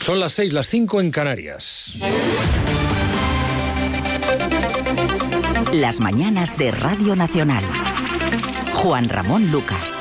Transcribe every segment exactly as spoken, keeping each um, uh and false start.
Son las seis, las cinco en Canarias. Las mañanas de Radio Nacional. Juan Ramón Lucas.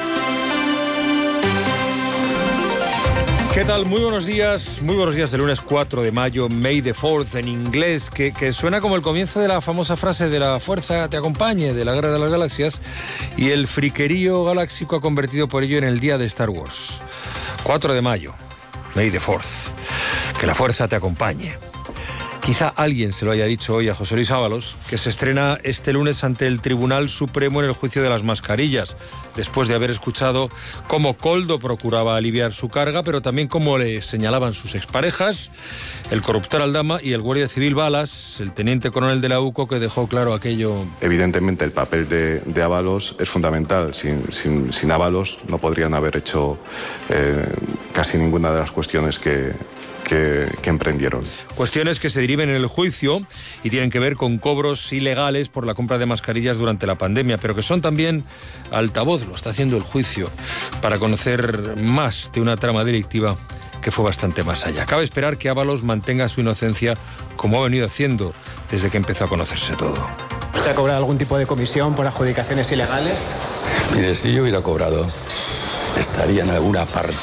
¿Qué tal? Muy buenos días, muy buenos días de lunes cuatro de mayo, May the fourth en inglés, que, que suena como el comienzo de la famosa frase de la fuerza te acompañe, de la Guerra de las Galaxias, y el friquerío galáctico ha convertido por ello en el día de Star Wars. cuatro de mayo, May the fourth, que la fuerza te acompañe. Quizá alguien se lo haya dicho hoy a José Luis Ábalos, que se estrena este lunes ante el Tribunal Supremo en el juicio de las mascarillas, después de haber escuchado cómo Koldo procuraba aliviar su carga, pero también cómo le señalaban sus exparejas, el corruptor Aldama y el guardia civil Balas, el teniente coronel de la U C O, que dejó claro aquello. Evidentemente el papel de, de Ábalos es fundamental. Sin, sin, sin Ábalos no podrían haber hecho eh, casi ninguna de las cuestiones que... Que, que emprendieron. Cuestiones que se deriven en el juicio y tienen que ver con cobros ilegales por la compra de mascarillas durante la pandemia, pero que son también altavoz, lo está haciendo el juicio, para conocer más de una trama delictiva que fue bastante más allá. Cabe esperar que Ábalos mantenga su inocencia como ha venido haciendo desde que empezó a conocerse todo. ¿Usted ha cobrado algún tipo de comisión por adjudicaciones ilegales? Mire, si yo hubiera cobrado, estaría en alguna parte.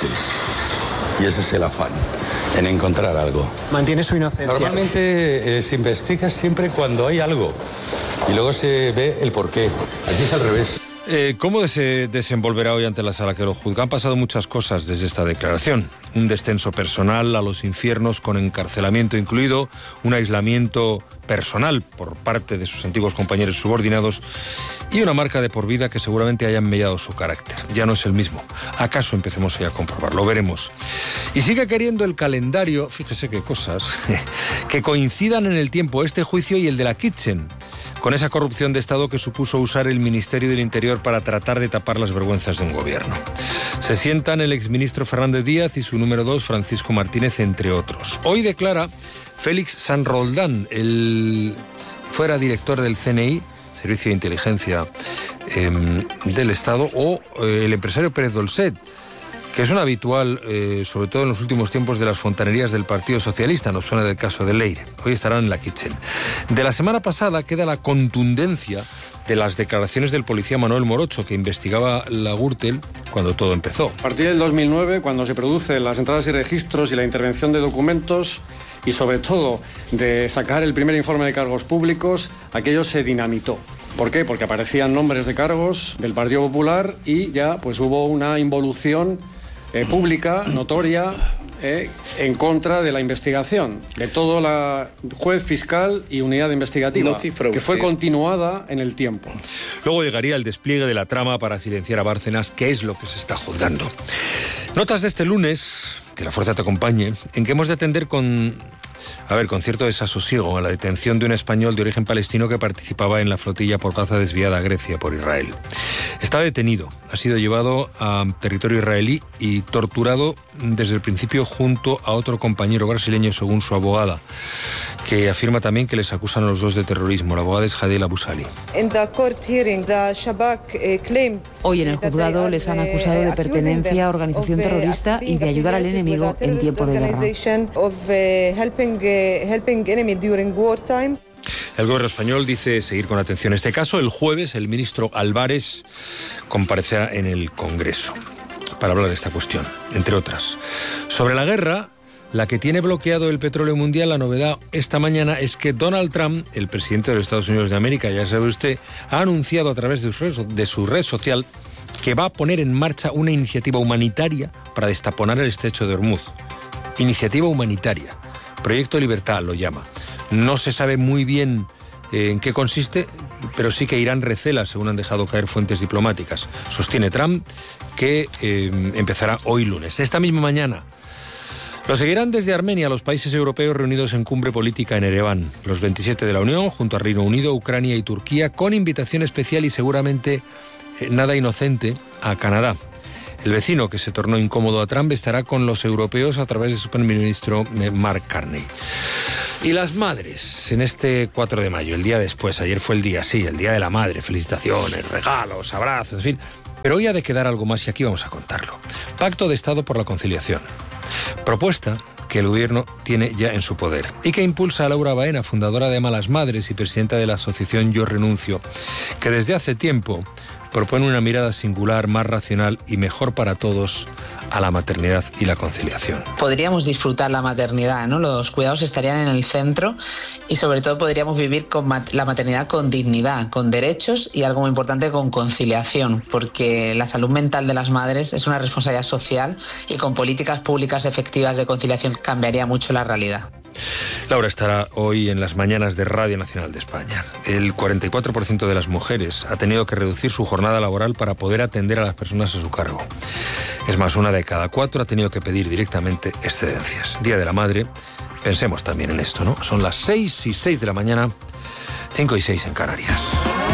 Y ese es el afán, en encontrar algo. ¿Mantiene su inocencia? Normalmente eh, se investiga siempre cuando hay algo y luego se ve el porqué. Aquí es al revés. Eh, ¿Cómo se desenvolverá hoy ante la sala que lo juzga? Han pasado muchas cosas desde esta declaración. Un descenso personal a los infiernos con encarcelamiento incluido, un aislamiento personal por parte de sus antiguos compañeros subordinados y una marca de por vida que seguramente hayan mellado su carácter. Ya no es el mismo. ¿Acaso empecemos ya a comprobarlo? Veremos. Y sigue queriendo el calendario, fíjese qué cosas, que coincidan en el tiempo este juicio y el de la Kitchen, con esa corrupción de Estado que supuso usar el Ministerio del Interior para tratar de tapar las vergüenzas de un gobierno. Se sientan el exministro Fernández Díaz y su número dos, Francisco Martínez, entre otros. Hoy declara Félix San Roldán, el fuera director del C N I, Servicio de Inteligencia eh, del Estado, o eh, el empresario Pérez Dolcet, que es un habitual, eh, sobre todo en los últimos tiempos, de las fontanerías del Partido Socialista. Nos suena del caso de Leire. Hoy estarán en la Kitchen. De la semana pasada queda la contundencia de las declaraciones del policía Manuel Morocho, que investigaba la Gürtel cuando todo empezó. A partir del dos mil nueve, cuando se producen las entradas y registros y la intervención de documentos, y sobre todo de sacar el primer informe de cargos públicos, aquello se dinamitó. ¿Por qué? Porque aparecían nombres de cargos del Partido Popular y ya pues hubo una involución eh, pública, notoria, eh, en contra de la investigación, de todo la juez, fiscal y unidad investigativa, no cifra que usted. fue continuada en el tiempo. Luego llegaría el despliegue de la trama para silenciar a Bárcenas, que es lo que se está juzgando. Notas de este lunes, que la fuerza te acompañe, en que hemos de atender con... A ver, con cierto desasosiego a la detención de un español de origen palestino que participaba en la flotilla por Gaza desviada a Grecia por Israel. Está detenido, ha sido llevado a territorio israelí y torturado desde el principio junto a otro compañero brasileño, según su abogada, que afirma también que les acusan a los dos de terrorismo. La abogada es Jadel Abusali. Hoy en el juzgado les han acusado de pertenencia a organización terrorista y de ayudar al enemigo en tiempo de guerra. El gobierno español dice seguir con atención este caso. El jueves el ministro Álvarez comparecerá en el Congreso para hablar de esta cuestión, entre otras. Sobre la guerra, la que tiene bloqueado el petróleo mundial, la novedad esta mañana es que Donald Trump, el presidente de los Estados Unidos de América, ya sabe usted, ha anunciado a través de su red, de su red social que va a poner en marcha una iniciativa humanitaria para destaponar el estrecho de Hormuz. Iniciativa humanitaria. Proyecto Libertad lo llama. No se sabe muy bien eh, en qué consiste, pero sí que Irán recela, según han dejado caer fuentes diplomáticas. Sostiene Trump que eh, empezará hoy lunes. Esta misma mañana lo seguirán desde Armenia los países europeos reunidos en cumbre política en Ereván. Los veintisiete de la Unión, junto a Reino Unido, Ucrania y Turquía, con invitación especial y seguramente eh, nada inocente a Canadá. El vecino que se tornó incómodo a Trump estará con los europeos a través de su primer ministro Mark Carney. Y las madres, en este cuatro de mayo, el día después, ayer fue el día, sí, el Día de la Madre, felicitaciones, regalos, abrazos, en fin. Pero hoy ha de quedar algo más y aquí vamos a contarlo. Pacto de Estado por la Conciliación. Propuesta que el gobierno tiene ya en su poder y que impulsa a Laura Baena, fundadora de Malas Madres y presidenta de la asociación Yo Renuncio, que desde hace tiempo propone una mirada singular, más racional y mejor para todos a la maternidad y la conciliación. Podríamos disfrutar la maternidad, ¿no? Los cuidados estarían en el centro y sobre todo podríamos vivir con mat- la maternidad con dignidad, con derechos y algo muy importante, con conciliación, porque la salud mental de las madres es una responsabilidad social y con políticas públicas efectivas de conciliación cambiaría mucho la realidad. Laura estará hoy en las mañanas de Radio Nacional de España. El cuarenta y cuatro por ciento de las mujeres ha tenido que reducir su jornada laboral para poder atender a las personas a su cargo. Es más, una de cada cuatro ha tenido que pedir directamente excedencias. Día de la Madre, pensemos también en esto, ¿no? Son las seis y seis de la mañana, cinco y seis en Canarias.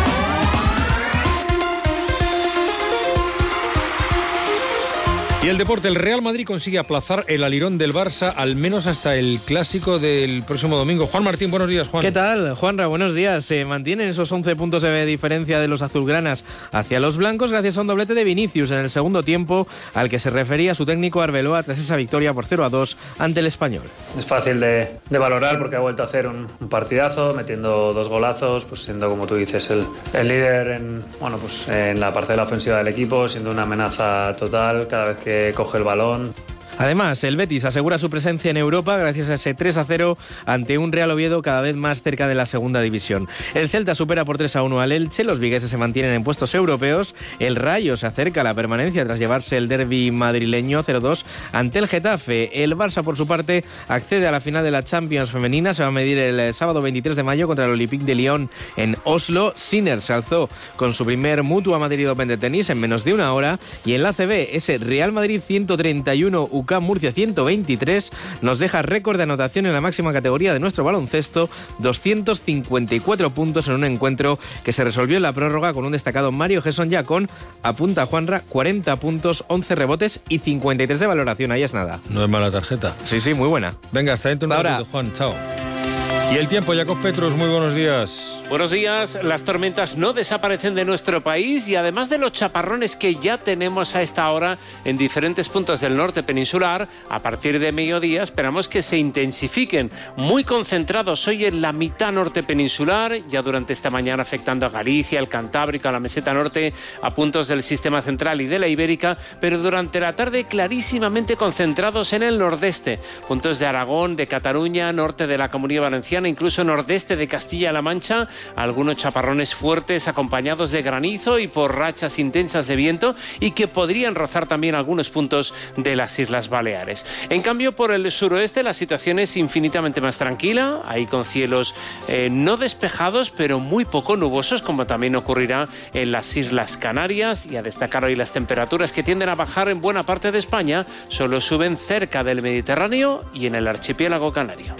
Y el deporte, el Real Madrid consigue aplazar el alirón del Barça al menos hasta el clásico del próximo domingo. Juan Martín, buenos días, Juan. ¿Qué tal, Juanra? Buenos días. Se mantienen esos once puntos de diferencia de los azulgranas hacia los blancos gracias a un doblete de Vinicius en el segundo tiempo, al que se refería su técnico Arbeloa tras esa victoria por cero a dos ante el Español. Es fácil de, de valorar porque ha vuelto a hacer un, un partidazo, metiendo dos golazos, pues siendo, como tú dices, el, el líder en, bueno, pues en la parcela ofensiva del equipo, siendo una amenaza total cada vez que coge el balón. Además, el Betis asegura su presencia en Europa gracias a ese tres a cero ante un Real Oviedo cada vez más cerca de la segunda división. El Celta supera por tres a uno al Elche, los vigueses se mantienen en puestos europeos, el Rayo se acerca a la permanencia tras llevarse el derbi madrileño cero dos ante el Getafe. El Barça, por su parte, accede a la final de la Champions femenina, se va a medir el sábado veintitrés de mayo contra el Olympique de Lyon en Oslo. Sinner se alzó con su primer Mutua Madrid Open de tenis en menos de una hora y en la A C B ese Real Madrid ciento treinta y uno U C A M Murcia ciento veintitrés nos deja récord de anotación en la máxima categoría de nuestro baloncesto, doscientos cincuenta y cuatro puntos en un encuentro que se resolvió en la prórroga con un destacado Mario Gesson Yacón, apunta Juanra, cuarenta puntos, once rebotes y cincuenta y tres de valoración, ahí es nada. No es mala tarjeta. Sí, sí, muy buena. Venga, hasta dentro un ratito, Juan, chao. Y el tiempo, Jacob Petrus, muy buenos días. Buenos días. Las tormentas no desaparecen de nuestro país y además de los chaparrones que ya tenemos a esta hora en diferentes puntos del norte peninsular, a partir de mediodía esperamos que se intensifiquen, muy concentrados hoy en la mitad norte peninsular, ya durante esta mañana afectando a Galicia, el Cantábrico, a la meseta norte, a puntos del sistema central y de la Ibérica, pero durante la tarde clarísimamente concentrados en el nordeste, puntos de Aragón, de Cataluña, norte de la Comunidad Valenciana, incluso nordeste de Castilla-La Mancha, algunos chaparrones fuertes acompañados de granizo y por rachas intensas de viento y que podrían rozar también algunos puntos de las Islas Baleares. En cambio, por el suroeste la situación es infinitamente más tranquila, ahí con cielos eh, no despejados, pero muy poco nubosos, como también ocurrirá en las Islas Canarias, y a destacar hoy las temperaturas que tienden a bajar en buena parte de España, solo suben cerca del Mediterráneo y en el archipiélago canario.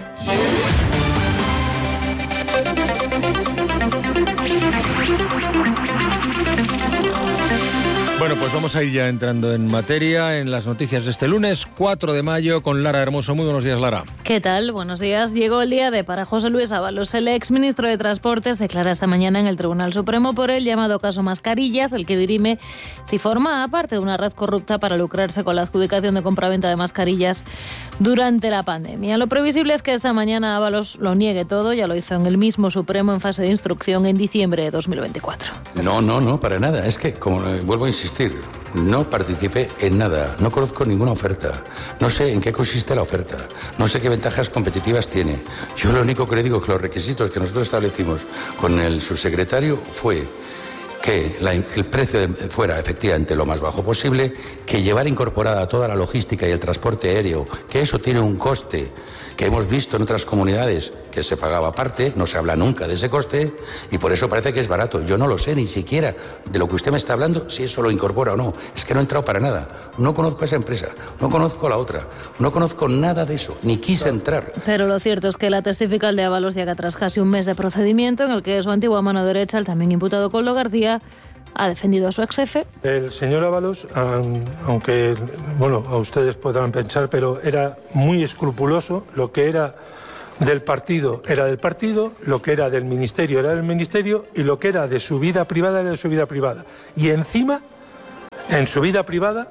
Bueno, pues vamos a ir ya entrando en materia en las noticias de este lunes, cuatro de mayo, con Lara Hermoso. Muy buenos días, Lara. ¿Qué tal? Buenos días. Llegó el día de para José Luis Ábalos. El exministro de Transportes declara esta mañana en el Tribunal Supremo por el llamado caso Mascarillas, el que dirime si forma parte de una red corrupta para lucrarse con la adjudicación de compraventa de mascarillas durante la pandemia. Lo previsible es que esta mañana Ábalos lo niegue todo, ya lo hizo en el mismo Supremo en fase de instrucción en diciembre de dos mil veinticuatro. No, no, no, para nada. Es que, como eh, vuelvo a insistir, no participé en nada, no conozco ninguna oferta, no sé en qué consiste la oferta, no sé qué ventajas competitivas tiene. Yo lo único que le digo es que los requisitos que nosotros establecimos con el subsecretario fue que la, el precio de, fuera efectivamente lo más bajo posible, que llevara incorporada toda la logística y el transporte aéreo, que eso tiene un coste que hemos visto en otras comunidades que se pagaba aparte, no se habla nunca de ese coste y por eso parece que es barato. Yo no lo sé ni siquiera de lo que usted me está hablando, si eso lo incorpora o no. Es que no he entrado para nada. No conozco a esa empresa, no conozco a la otra, no conozco nada de eso, ni quise entrar. Pero lo cierto es que la testifical de Ábalos llega tras casi un mes de procedimiento en el que su antigua mano derecha, el también imputado Coldo García, ha defendido a su ex jefe. El señor Ábalos, aunque bueno, a ustedes podrán pensar, pero era muy escrupuloso. Lo que era del partido era del partido, lo que era del ministerio era del ministerio y lo que era de su vida privada era de su vida privada. Y encima, en su vida privada,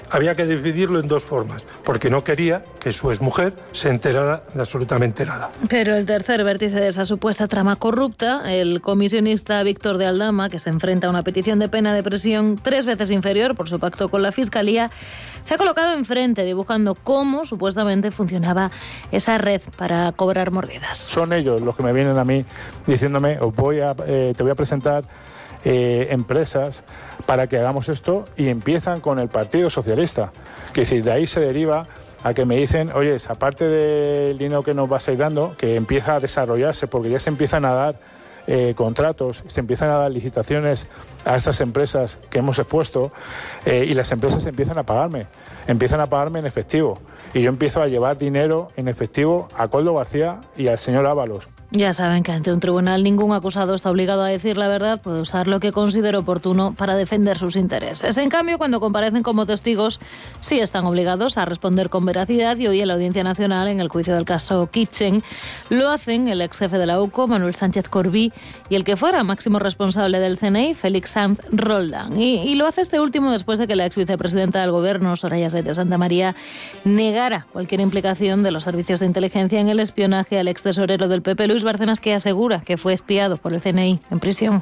había que dividirlo en dos formas, porque no quería que su exmujer se enterara de absolutamente nada. Pero el tercer vértice de esa supuesta trama corrupta, el comisionista Víctor de Aldama, que se enfrenta a una petición de pena de prisión tres veces inferior por su pacto con la Fiscalía, se ha colocado enfrente dibujando cómo supuestamente funcionaba esa red para cobrar mordidas. Son ellos los que me vienen a mí diciéndome, os voy a, eh, te voy a presentar eh, empresas para que hagamos esto, y empiezan con el Partido Socialista, que es decir, de ahí se deriva a que me dicen, oye, aparte del dinero que nos vas a ir dando, que empieza a desarrollarse, porque ya se empiezan a dar eh, contratos, se empiezan a dar licitaciones a estas empresas que hemos expuesto, eh, y las empresas empiezan a pagarme, empiezan a pagarme en efectivo, y yo empiezo a llevar dinero en efectivo a Koldo García y al señor Ábalos. Ya saben que ante un tribunal ningún acusado está obligado a decir la verdad, puede usar lo que considere oportuno para defender sus intereses. En cambio, cuando comparecen como testigos, sí están obligados a responder con veracidad, y hoy en la Audiencia Nacional, en el juicio del caso Kitchen, lo hacen el ex jefe de la U C O, Manuel Sánchez Corbí, y el que fuera máximo responsable del C N I, Félix Sanz Roldán. Y, y lo hace este último después de que la ex vicepresidenta del Gobierno, Soraya Sáenz de Santamaría, negara cualquier implicación de los servicios de inteligencia en el espionaje al ex tesorero del P P, Luis Bárcenas, que asegura que fue espiado por el C N I en prisión.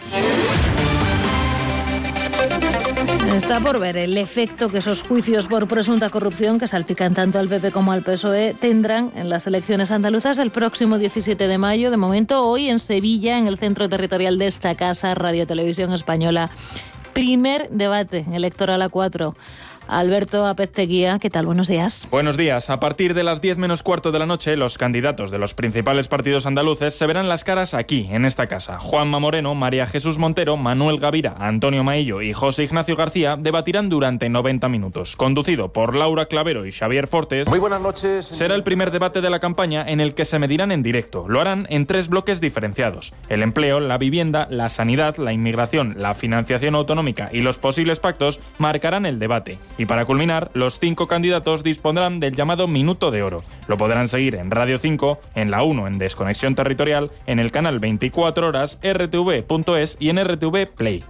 Está por ver el efecto que esos juicios por presunta corrupción, que salpican tanto al P P como al P S O E, tendrán en las elecciones andaluzas del próximo diecisiete de mayo. De momento, hoy en Sevilla, en el centro territorial de esta casa, Radio Televisión Española, primer debate electoral a cuatro. Alberto Apezteguía, ¿qué tal? Buenos días. Buenos días. A partir de las diez menos cuarto de la noche, los candidatos de los principales partidos andaluces se verán las caras aquí, en esta casa. Juanma Moreno, María Jesús Montero, Manuel Gavira, Antonio Maillo y José Ignacio García debatirán durante noventa minutos. Conducido por Laura Clavero y Xavier Fortes. Muy buenas noches. Será el primer debate de la campaña en el que se medirán en directo. Lo harán en tres bloques diferenciados: el empleo, la vivienda, la sanidad, la inmigración, la financiación autonómica y los posibles pactos marcarán el debate. Y para culminar, los cinco candidatos dispondrán del llamado Minuto de Oro. Lo podrán seguir en Radio cinco, en la uno en Desconexión Territorial, en el canal veinticuatro horas, R T V punto es y en R T V Play.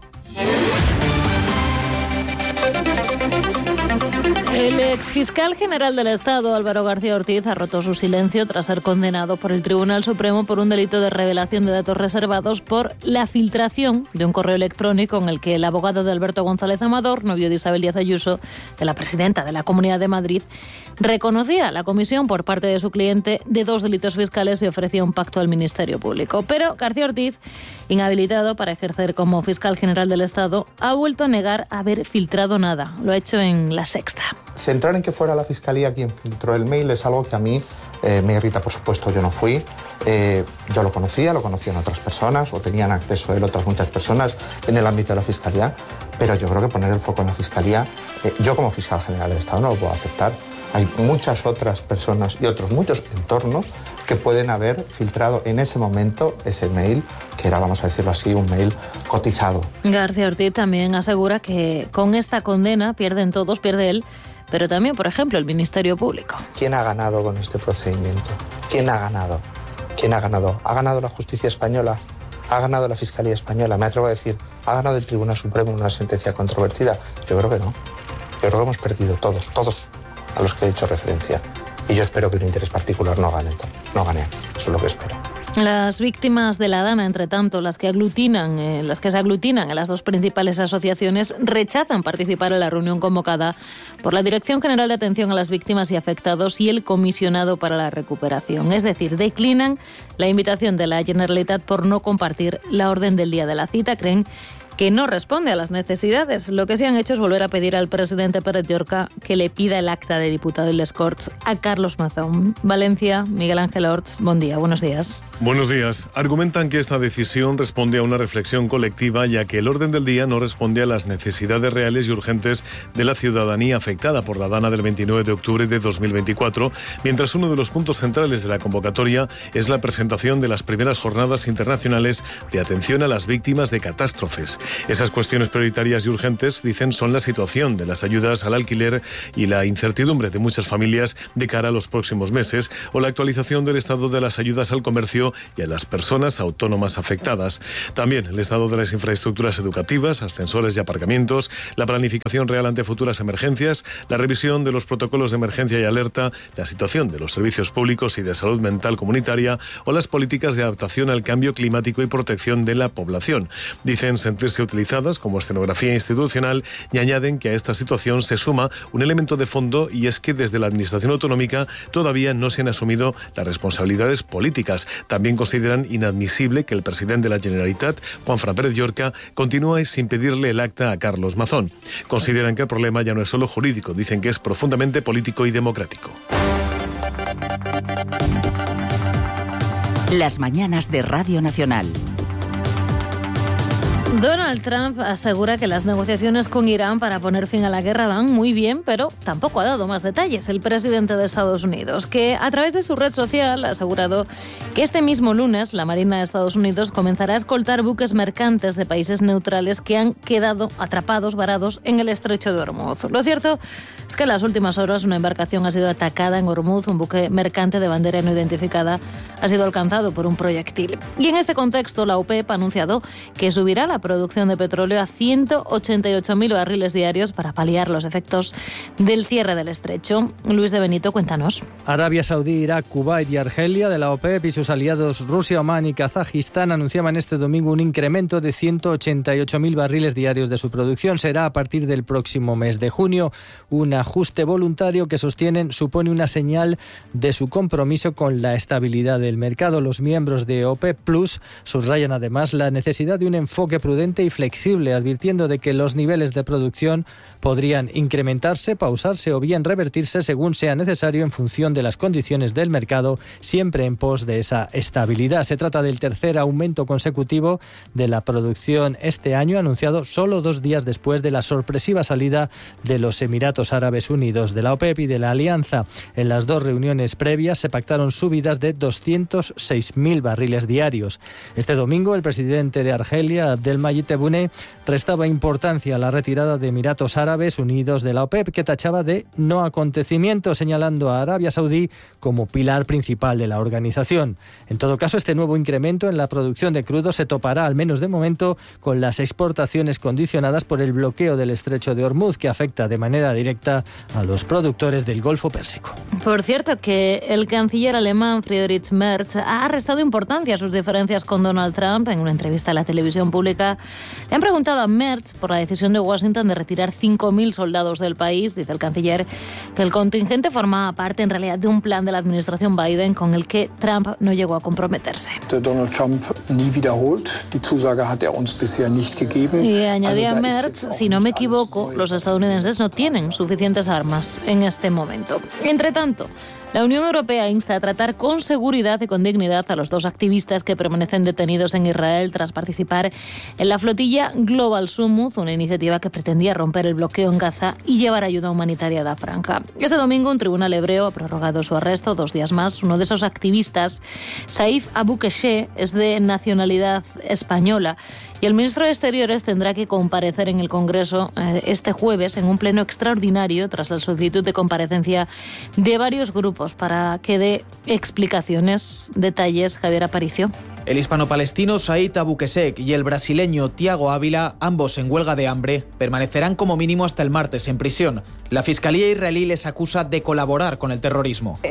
El exfiscal general del Estado, Álvaro García Ortiz, ha roto su silencio tras ser condenado por el Tribunal Supremo por un delito de revelación de datos reservados por la filtración de un correo electrónico en el que el abogado de Alberto González Amador, novio de Isabel Díaz Ayuso, de la presidenta de la Comunidad de Madrid, reconocía la comisión por parte de su cliente de dos delitos fiscales y ofrecía un pacto al Ministerio Público. Pero García Ortiz, inhabilitado para ejercer como fiscal general del Estado, ha vuelto a negar haber filtrado nada. Lo ha hecho en La Sexta. Centrar en que fuera la Fiscalía quien filtró el mail es algo que a mí eh, me irrita, por supuesto. Yo no fui, eh, yo lo conocía, lo conocían otras personas o tenían acceso a él otras muchas personas en el ámbito de la Fiscalía, pero yo creo que poner el foco en la Fiscalía, eh, yo como fiscal general del Estado no lo puedo aceptar. Hay muchas otras personas y otros muchos entornos que pueden haber filtrado en ese momento ese mail, que era, vamos a decirlo así, un mail cotizado. García Ortiz también asegura que con esta condena pierden todos, pierde él, pero también, por ejemplo, el Ministerio Público. ¿Quién ha ganado con este procedimiento? ¿Quién ha ganado? ¿Quién ha ganado? ¿Ha ganado la justicia española? ¿Ha ganado la Fiscalía española? Me atrevo a decir, ¿ha ganado el Tribunal Supremo en una sentencia controvertida? Yo creo que no. Yo creo que hemos perdido todos, todos a los que he hecho referencia. Y yo espero que un interés particular no gane. No gane. Eso es lo que espero. Las víctimas de la Dana, entre tanto, las que aglutinan, eh, las que se aglutinan en las dos principales asociaciones, rechazan participar en la reunión convocada por la Dirección General de Atención a las Víctimas y Afectados y el Comisionado para la Recuperación. Es decir, declinan la invitación de la Generalitat por no compartir la orden del día de la cita. Creen que no responde a las necesidades. Lo que sí han hecho es volver a pedir al presidente Pérez Llorca que le pida el acta de diputado de les Corts a Carlos Mazón. Valencia, Miguel Ángel Orts, buen día, buenos días. Buenos días. Argumentan que esta decisión responde a una reflexión colectiva, ya que el orden del día no responde a las necesidades reales y urgentes de la ciudadanía afectada por la Dana del veintinueve de octubre de dos mil veinticuatro, mientras uno de los puntos centrales de la convocatoria es la presentación de las primeras jornadas internacionales de atención a las víctimas de catástrofes. Esas cuestiones prioritarias y urgentes, dicen, son la situación de las ayudas al alquiler y la incertidumbre de muchas familias de cara a los próximos meses, o la actualización del estado de las ayudas al comercio y a las personas autónomas afectadas. También el estado de las infraestructuras educativas, ascensores y aparcamientos, la planificación real ante futuras emergencias, la revisión de los protocolos de emergencia y alerta, la situación de los servicios públicos y de salud mental comunitaria o las políticas de adaptación al cambio climático y protección de la población. Dicen sentirse utilizadas como escenografía institucional y añaden que a esta situación se suma un elemento de fondo, y es que desde la Administración autonómica todavía no se han asumido las responsabilidades políticas. También consideran inadmisible que el presidente de la Generalitat, Juanfran Pérez Llorca, continúe sin pedirle el acta a Carlos Mazón. Consideran que el problema ya no es solo jurídico, dicen que es profundamente político y democrático. Las mañanas de Radio Nacional. Donald Trump asegura que las negociaciones con Irán para poner fin a la guerra van muy bien, pero tampoco ha dado más detalles. El presidente de Estados Unidos, que a través de su red social ha asegurado que este mismo lunes la Marina de Estados Unidos comenzará a escoltar buques mercantes de países neutrales que han quedado atrapados, varados en el estrecho de Hormuz. Lo cierto es que en las últimas horas una embarcación ha sido atacada en Hormuz. Un buque mercante de bandera no identificada ha sido alcanzado por un proyectil. Y en este contexto, la OPEP ha anunciado que subirá la producción de petróleo a ciento ochenta y ocho mil barriles diarios para paliar los efectos del cierre del estrecho. Luis de Benito, cuéntanos. Arabia Saudí, Irak, Kuwait y Argelia de la OPEP y sus aliados Rusia, Omán y Kazajistán anunciaban este domingo un incremento de ciento ochenta y ocho mil barriles diarios de su producción. Será a partir del próximo mes de junio. Un ajuste voluntario que sostienen supone una señal de su compromiso con la estabilidad del mercado. Los miembros de OPEP Plus subrayan además la necesidad de un enfoque prudente y flexible, advirtiendo de que los niveles de producción podrían incrementarse, pausarse o bien revertirse según sea necesario en función de las condiciones del mercado, siempre en pos de esa estabilidad. Se trata del tercer aumento consecutivo de la producción este año, anunciado solo dos días después de la sorpresiva salida de los Emiratos Árabes Unidos de la OPEP y de la Alianza. En las dos reuniones previas se pactaron subidas de doscientos seis mil barriles diarios. Este domingo el presidente de Argelia, Abdelmadjid Tebboune, restaba importancia a la retirada de Emiratos Árabes Unidos de la OPEP, que tachaba de no acontecimiento, señalando a Arabia Saudí como pilar principal de la organización. En todo caso, este nuevo incremento en la producción de crudo se topará, al menos de momento, con las exportaciones condicionadas por el bloqueo del estrecho de Hormuz, que afecta de manera directa a los productores del Golfo Pérsico. Por cierto, que el canciller alemán Friedrich Merz ha restado importancia a sus diferencias con Donald Trump. En una entrevista a la televisión pública le han preguntado a Merz por la decisión de Washington de retirar cinco mil soldados del país. Dice el canciller que el contingente formaba parte en realidad de un plan de la administración Biden con el que Trump no llegó a comprometerse. Donald Trump nie wiederholt. Die Zusage hat er uns bisher nicht gegeben. Y añadía Merz, si no me equivoco, los estadounidenses no tienen suficientes armas en este momento. Entre tanto, la Unión Europea insta a tratar con seguridad y con dignidad a los dos activistas que permanecen detenidos en Israel tras participar en la flotilla Global Summit, una iniciativa que pretendía romper el bloqueo en Gaza y llevar ayuda humanitaria a la franja. Este domingo un tribunal hebreo ha prorrogado su arresto dos días más. Uno de esos activistas, Saif Abu Keshe, es de nacionalidad española y el ministro de Exteriores tendrá que comparecer en el Congreso eh, este jueves en un pleno extraordinario tras la solicitud de comparecencia de varios grupos para que dé explicaciones, detalles. Javier Aparicio. El hispano-palestino Said Abu Kesek y el brasileño Tiago Ávila, ambos en huelga de hambre, permanecerán como mínimo hasta el martes en prisión. La Fiscalía israelí les acusa de colaborar con el terrorismo.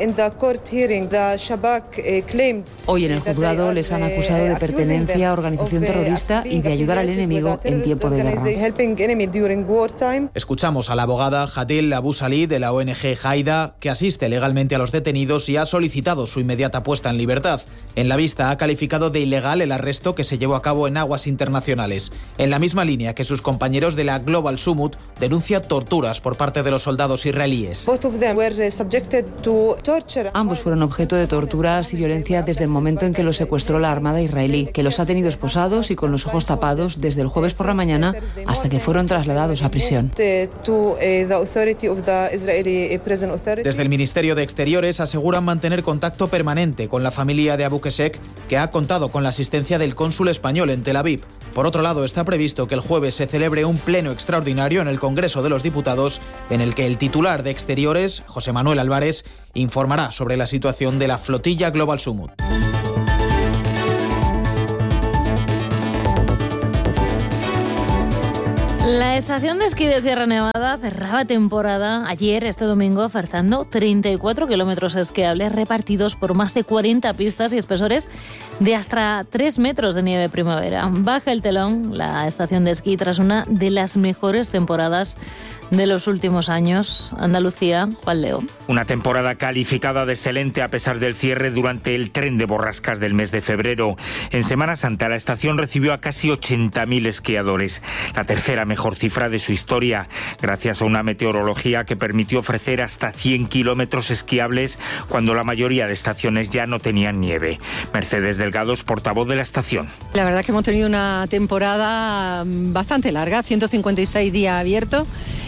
Hoy en el juzgado les han acusado de pertenencia a organización terrorista y de ayudar al enemigo en tiempo de guerra. Escuchamos a la abogada Hadel Abu Salih de la O N G Haida, que asiste legalmente a los detenidos y ha solicitado su inmediata puesta en libertad. En la vista ha calificado de ilegal el arresto que se llevó a cabo en aguas internacionales. En la misma línea que sus compañeros de la Global Summit, denuncia torturas por parte de de los soldados israelíes. Ambos fueron objeto de torturas y violencia desde el momento en que los secuestró la Armada israelí, que los ha tenido esposados y con los ojos tapados desde el jueves por la mañana hasta que fueron trasladados a prisión. Desde el Ministerio de Exteriores aseguran mantener contacto permanente con la familia de Abu Qusayq, que ha contado con la asistencia del cónsul español en Tel Aviv. Por otro lado, está previsto que el jueves se celebre un pleno extraordinario en el Congreso de los Diputados, en el que el titular de Exteriores, José Manuel Álvarez, informará sobre la situación de la flotilla Global Summut. La estación de esquí de Sierra Nevada cerraba temporada ayer, este domingo, ofertando treinta y cuatro kilómetros esquiables repartidos por más de cuarenta pistas y espesores de hasta tres metros de nieve primavera. Baja el telón la estación de esquí tras una de las mejores temporadas de los últimos años. Andalucía, Juan Leo. Una temporada calificada de excelente a pesar del cierre durante el tren de borrascas del mes de febrero. En Semana Santa la estación recibió a casi ochenta mil esquiadores, la tercera mejor cifra de su historia, gracias a una meteorología que permitió ofrecer hasta cien kilómetros esquiables cuando la mayoría de estaciones ya no tenían nieve. Mercedes Delgado es portavoz de la estación. La verdad es que hemos tenido una temporada bastante larga, ciento cincuenta y seis días abiertos,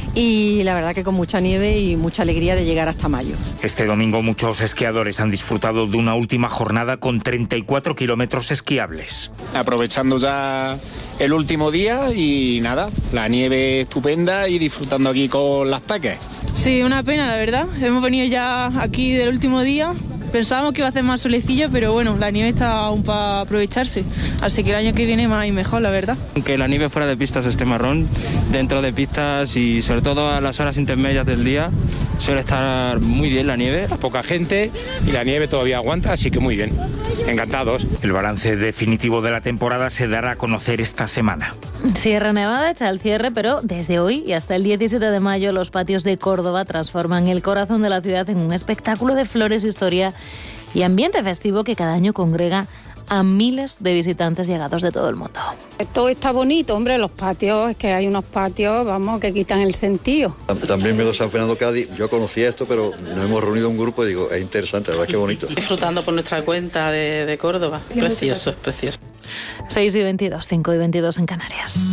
y la verdad que con mucha nieve y mucha alegría de llegar hasta mayo. Este domingo muchos esquiadores han disfrutado de una última jornada con treinta y cuatro kilómetros esquiables. Aprovechando ya el último día y nada, la nieve estupenda y disfrutando aquí con las peques. Sí, una pena la verdad, hemos venido ya aquí del último día. Pensábamos que iba a hacer más solecillo, pero bueno, la nieve está aún para aprovecharse. Así que el año que viene más y mejor, la verdad. Aunque la nieve fuera de pistas esté marrón, dentro de pistas y sobre todo a las horas intermedias del día suele estar muy bien la nieve. Poca gente y la nieve todavía aguanta, así que muy bien. Encantados. El balance definitivo de la temporada se dará a conocer esta semana. Sierra Nevada echa el cierre, pero desde hoy y hasta el diecisiete de mayo los patios de Córdoba transforman el corazón de la ciudad en un espectáculo de flores, historia y ambiente festivo que cada año congrega a miles de visitantes llegados de todo el mundo. Todo está bonito, hombre, los patios, es que hay unos patios, vamos, que quitan el sentido. También me lo San Fernando Cádiz, yo conocía esto, pero nos hemos reunido un grupo y digo, es interesante, la verdad es que bonito. Disfrutando por nuestra cuenta de, de Córdoba, precioso, precioso. seis y veintidós, cinco y veintidós en Canarias.